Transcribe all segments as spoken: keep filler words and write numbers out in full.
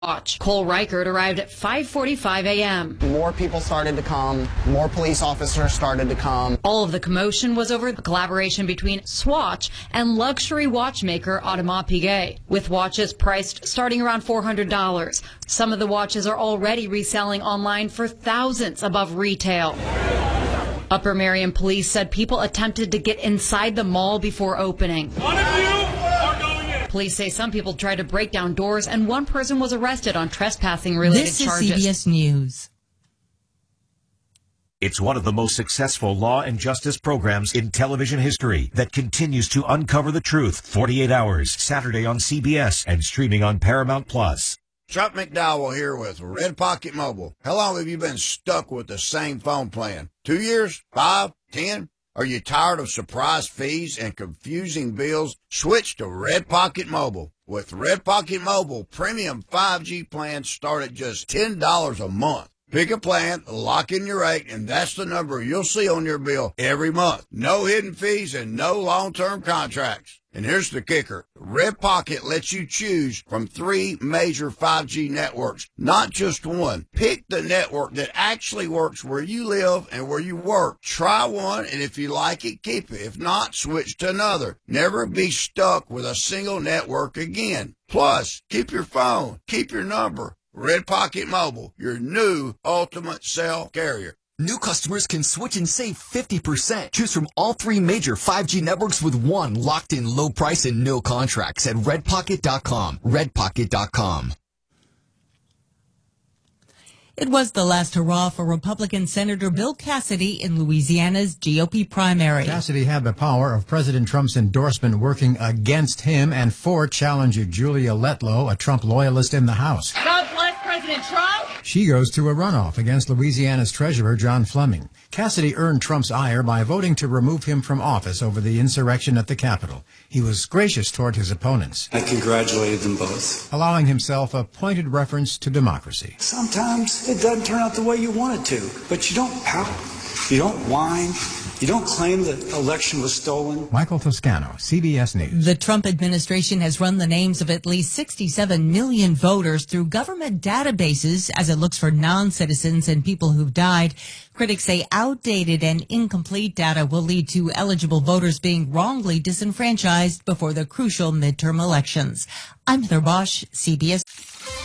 Watch. Cole Reichert arrived at five forty-five a.m. More people started to come. More police officers started to come. All of the commotion was over the collaboration between Swatch and luxury watchmaker Audemars Piguet, with watches priced starting around four hundred dollars. Some of the watches are already reselling online for thousands above retail. Upper Merion police said people attempted to get inside the mall before opening. One of you are going in. Police say some people tried to break down doors, and one person was arrested on trespassing-related this charges. This is C B S News. It's one of the most successful law and justice programs in television history that continues to uncover the truth. forty-eight hours, Saturday on C B S and streaming on Paramount Plus. Chuck McDowell here with Red Pocket Mobile. How long have you been stuck with the same phone plan? Two years? Five? Ten? Are you tired of surprise fees and confusing bills? Switch to Red Pocket Mobile. With Red Pocket Mobile, premium five G plans start at just ten dollars a month. Pick a plan, lock in your rate, and that's the number you'll see on your bill every month. No hidden fees and no long-term contracts. And here's the kicker. Red Pocket lets you choose from three major five G networks, not just one. Pick the network that actually works where you live and where you work. Try one, and if you like it, keep it. If not, switch to another. Never be stuck with a single network again. Plus, keep your phone, keep your number. Red Pocket Mobile, your new ultimate cell carrier. New customers can switch and save fifty percent. Choose from all three major five G networks with one locked-in low price and no contracts at red pocket dot com. red pocket dot com. It was the last hurrah for Republican Senator Bill Cassidy in Louisiana's G O P primary. Cassidy had the power of President Trump's endorsement working against him and for challenger Julia Letlow, a Trump loyalist in the House. God bless President Trump! She goes to a runoff against Louisiana's Treasurer John Fleming. Cassidy earned Trump's ire by voting to remove him from office over the insurrection at the Capitol. He was gracious toward his opponents. I congratulated them both. Allowing himself a pointed reference to democracy. Sometimes it doesn't turn out the way you want it to, but you don't pout, you don't whine, you don't claim the election was stolen. Michael Toscano, C B S News. The Trump administration has run the names of at least sixty-seven million voters through government databases as it looks for non-citizens and people who've died. Critics say outdated and incomplete data will lead to eligible voters being wrongly disenfranchised before the crucial midterm elections. I'm Heather Bosch, C B S.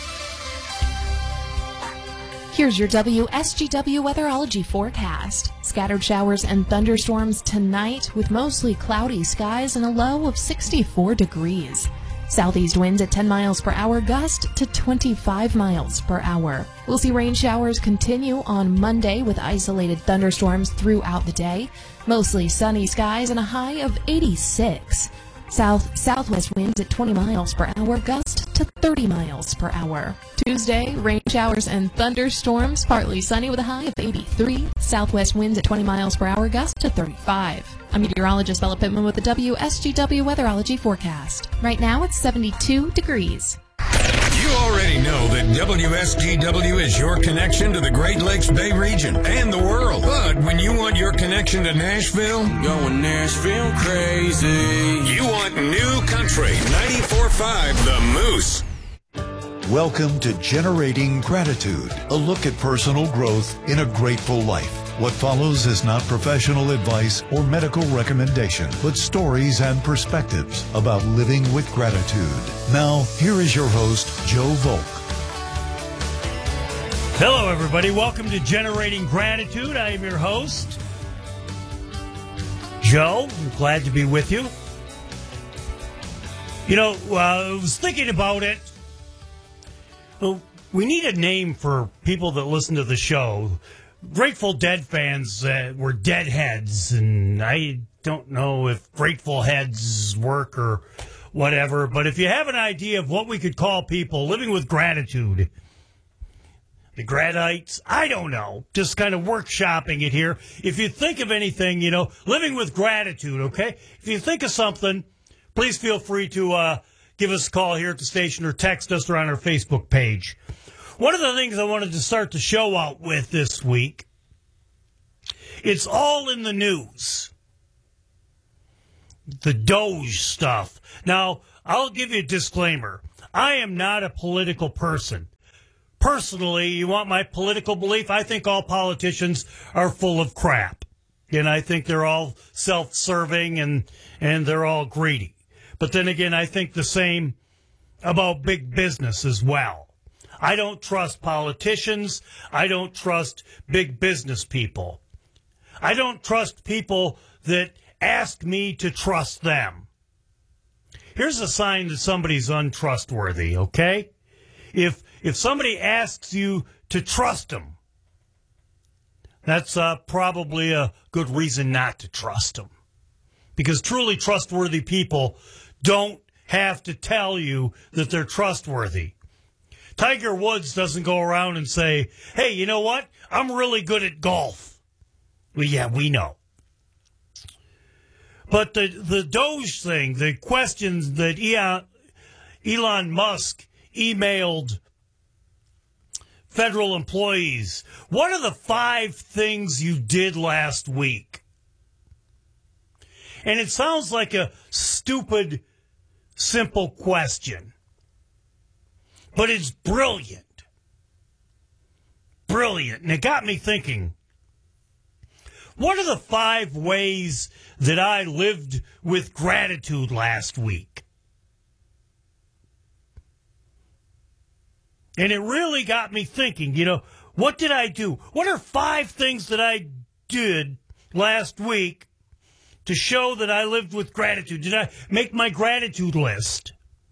Here's your W S G W weatherology forecast. Scattered showers and thunderstorms tonight with mostly cloudy skies and a low of sixty-four degrees. Southeast winds at ten miles per hour, gust to twenty-five miles per hour. We'll see rain showers continue on Monday with isolated thunderstorms throughout the day. Mostly sunny skies and a high of eighty-six. South-southwest winds at twenty miles per hour, gust to thirty miles per hour. Tuesday, rain showers and thunderstorms, partly sunny with a high of eighty-three. Southwest winds at twenty miles per hour, gust to thirty-five. I'm meteorologist Bella Pittman with the W S G W weatherology forecast. Right now it's seventy-two degrees. You already know that W S G W is your connection to the Great Lakes Bay region and the world. But when you want your connection to Nashville, going Nashville crazy. You want new country. ninety-four point five The Moose. Welcome to Generating Gratitude, a look at personal growth in a grateful life. What follows is not professional advice or medical recommendation, but stories and perspectives about living with gratitude. Now, here is your host, Joe Volk. Hello, everybody. Welcome to Generating Gratitude. I am your host, Joe. I'm glad to be with you. You know, uh, I was thinking about it. Well, we need a name for people that listen to the show. Grateful Dead fans uh, were deadheads, and I don't know if Grateful Heads work or whatever, but if you have an idea of what we could call people living with gratitude, the Gradites, I don't know, just kind of workshopping it here. If you think of anything, you know, living with gratitude, okay? If you think of something, please feel free to uh, give us a call here at the station or text us or on our Facebook page. One of the things I wanted to start the show out with this week, it's all in the news. The Doge stuff. Now, I'll give you a disclaimer. I am not a political person. Personally, you want my political belief? I think all politicians are full of crap. And I think they're all self-serving and, and they're all greedy. But then again, I think the same about big business as well. I don't trust politicians. I don't trust big business people. I don't trust people that ask me to trust them. Here's a sign that somebody's untrustworthy, okay? If if somebody asks you to trust them, that's uh, probably a good reason not to trust them. Because truly trustworthy people don't have to tell you that they're trustworthy. Tiger Woods doesn't go around and say, hey, you know what? I'm really good at golf. Well, yeah, we know. But the, the Doge thing, the questions that Elon Musk emailed federal employees, what are the five things you did last week? And it sounds like a stupid, simple question. But it's brilliant. Brilliant. And it got me thinking, what are the five ways that I lived with gratitude last week? And it really got me thinking, you know, what did I do? What are five things that I did last week to show that I lived with gratitude? Did I make my gratitude list?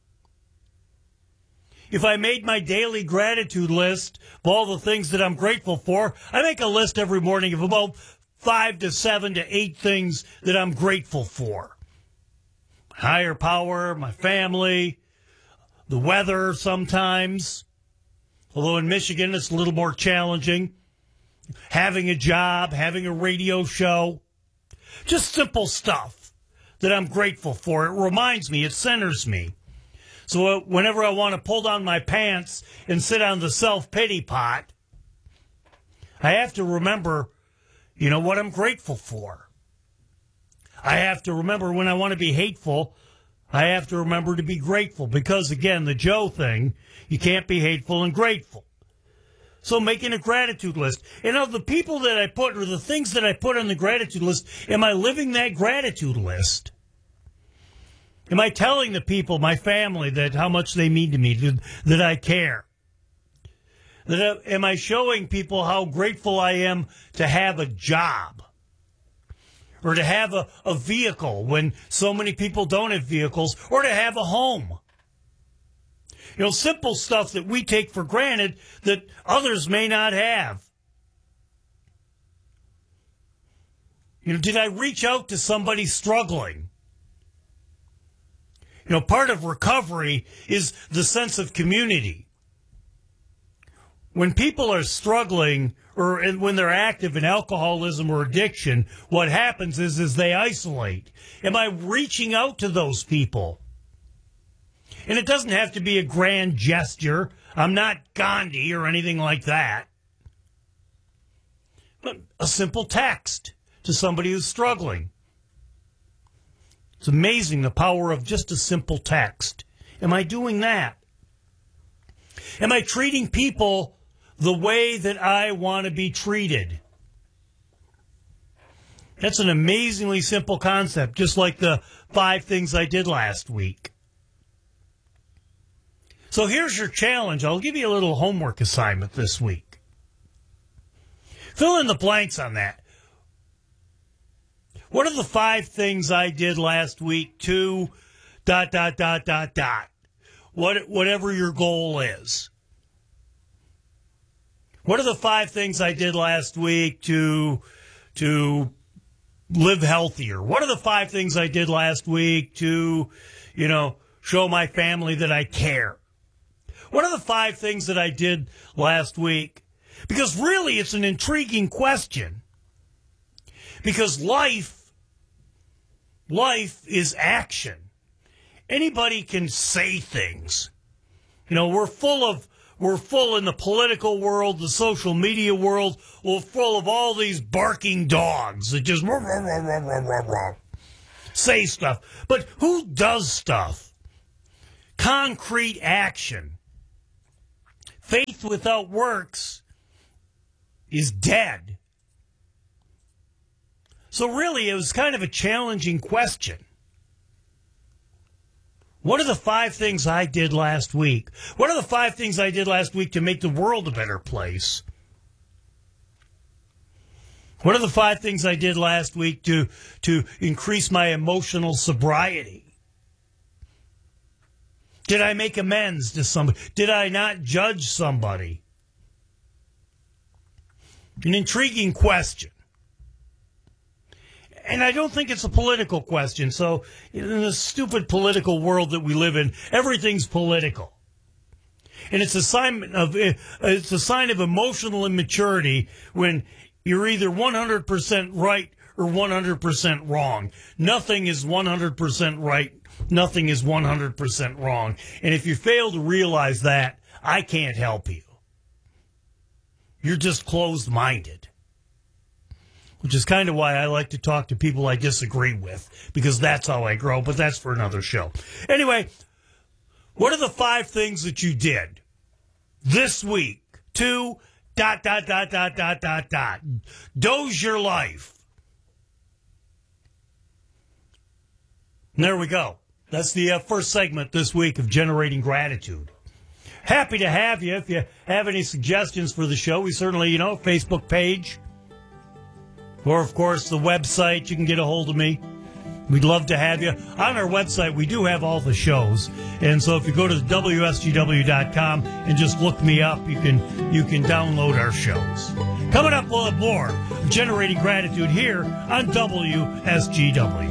If I made my daily gratitude list of all the things that I'm grateful for, I make a list every morning of about five to seven to eight things that I'm grateful for. Higher power, my family, the weather sometimes. Although in Michigan it's a little more challenging. Having a job, having a radio show. Just simple stuff that I'm grateful for. It reminds me, it centers me. So whenever I want to pull down my pants and sit on the self-pity pot, I have to remember, you know, what I'm grateful for. I have to remember when I want to be hateful, I have to remember to be grateful. Because, again, the Joe thing, you can't be hateful and grateful. So making a gratitude list. And of the people that I put, or the things that I put on the gratitude list, am I living that gratitude list? Am I telling the people, my family, that how much they mean to me, that I care? That I, am I showing people how grateful I am to have a job? Or to have a, a vehicle when so many people don't have vehicles? Or to have a home? You know, simple stuff that we take for granted that others may not have. You know, did I reach out to somebody struggling? You know, part of recovery is the sense of community. When people are struggling or when they're active in alcoholism or addiction, what happens is, is they isolate. Am I reaching out to those people? And it doesn't have to be a grand gesture. I'm not Gandhi or anything like that. But a simple text to somebody who's struggling. It's amazing the power of just a simple text. Am I doing that? Am I treating people the way that I want to be treated? That's an amazingly simple concept, just like the five things I did last week. So here's your challenge. I'll give you a little homework assignment this week. Fill in the blanks on that. What are the five things I did last week to dot, dot, dot, dot, dot? What, whatever your goal is. What are the five things I did last week to, to live healthier? What are the five things I did last week to, you know, show my family that I care? What are the five things that I did last week? Because really it's an intriguing question. Because life, life is action. Anybody can say things. You know, we're full of, we're full in the political world, the social media world, we're full of all these barking dogs that just rah, rah, rah, rah, rah, rah, say stuff. But who does stuff? concrete action. Faith without works is dead. So really, it was kind of a challenging question. What are the five things I did last week? What are the five things I did last week to make the world a better place? What are the five things I did last week to, to increase my emotional sobriety? Did I make amends to somebody? Did I not judge somebody? An intriguing question. And I don't think it's a political question. So in the stupid political world that we live in, everything's political. And it's a sign of it's a sign of emotional immaturity when you're either one hundred percent right or one hundred percent wrong. Nothing is one hundred percent right. Nothing is one hundred percent wrong. And if you fail to realize that, I can't help you. You're just closed-minded. Which is kind of why I like to talk to people I disagree with, because that's how I grow, but that's for another show. Anyway, what are the five things that you did this week to dot, dot, dot, dot, dot, dot, dot, doze your life? And there we go. That's the uh, first segment this week of Generating Gratitude. Happy to have you. If you have any suggestions for the show, we certainly, you know, Facebook page. Or, of course, the website. You can get a hold of me. We'd love to have you. On our website, we do have all the shows. And so if you go to W S G W dot com and just look me up, you can you can download our shows. Coming up, we'll have more of Generating Gratitude here on W S G W.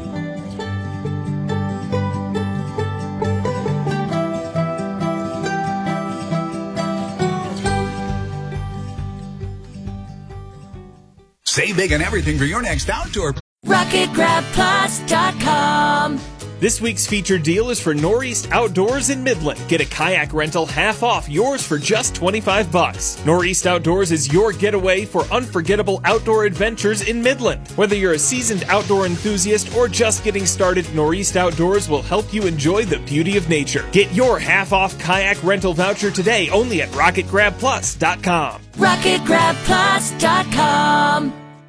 Save big on everything for your next outdoor. Rocket Grab Plus dot com. This week's featured deal is for Northeast Outdoors in Midland. Get a kayak rental half off, yours for just twenty-five bucks. Northeast Outdoors is your getaway for unforgettable outdoor adventures in Midland. Whether you're a seasoned outdoor enthusiast or just getting started, Northeast Outdoors will help you enjoy the beauty of nature. Get your half off kayak rental voucher today only at Rocket Grab Plus dot com. Rocket Grab Plus dot com.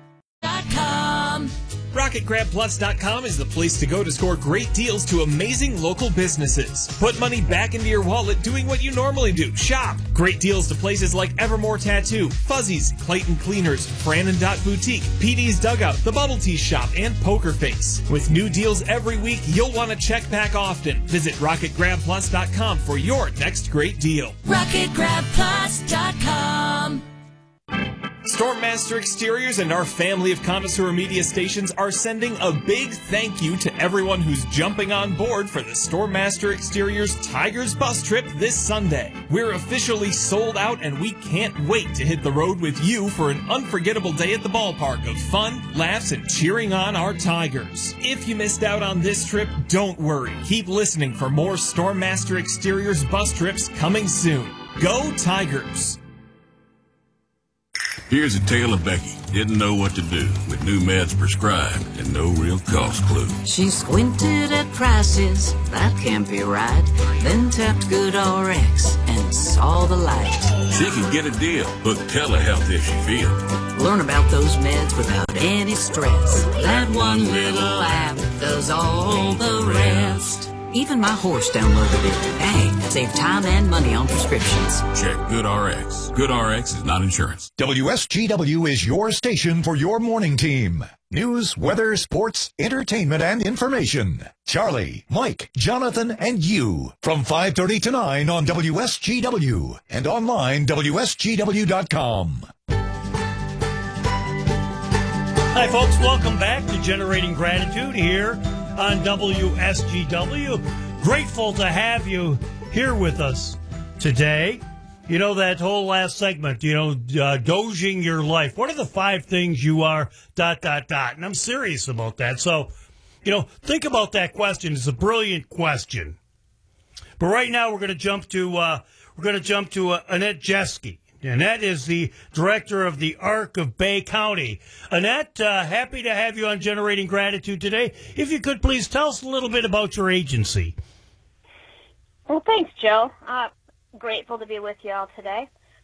Rocket Grab Plus dot com is the place to go to score great deals to amazing local businesses. Put money back into your wallet doing what you normally do, shop. Great deals to places like Evermore Tattoo, Fuzzies, Clayton Cleaners, Fran and Dot Boutique, P D's Dugout, The Bubble Tea Shop, and Poker Face. With new deals every week, you'll want to check back often. Visit Rocket Grab Plus dot com for your next great deal. Rocket Grab Plus dot com. Stormmaster Exteriors and our family of connoisseur media stations are sending a big thank you to everyone who's jumping on board for the Stormmaster Exteriors Tigers bus trip this Sunday. We're officially sold out and we can't wait to hit the road with you for an unforgettable day at the ballpark of fun, laughs, and cheering on our Tigers. If you missed out on this trip, don't worry. Keep listening for more Stormmaster Exteriors bus trips coming soon. Go Tigers! Here's a tale of Becky. Didn't know what to do with new meds prescribed and no real cost clue. She squinted at prices, that can't be right. Then tapped GoodRx and saw the light. She could get a deal. Book telehealth if she feels. Learn about those meds without any stress. That one little app does all the rest. Even my horse downloaded it. Hey, save time and money on prescriptions. Check GoodRx. GoodRx is not insurance. W S G W is your station for your morning team. News, weather, sports, entertainment, and information. Charlie, Mike, Jonathan, and you. From five thirty to nine on W S G W. And online, W S G W dot com. Hi, folks. Welcome back to Generating Gratitude here on W S G W. Grateful to have you here with us today. You know, that whole last segment, you know, uh, dozing your life. What are the five things you are, dot, dot, dot? And I'm serious about that. So, you know, think about that question. It's a brilliant question. But right now we're going to jump to, uh, we're going to jump to uh, Annette Jeske. Annette is the director of the Arc of Bay County. Annette, uh, happy to have you on Generating Gratitude today. If you could please tell us a little bit about your agency. Well, thanks, Joe. Uh, grateful to be with you all today.